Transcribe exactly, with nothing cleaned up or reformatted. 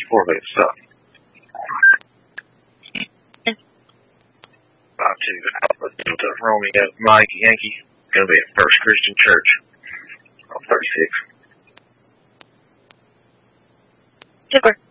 Corvette stuff. Five two Alpha Delta Romeo Mike Yankee. Gonna be at First Christian Church on thirty-six. Super.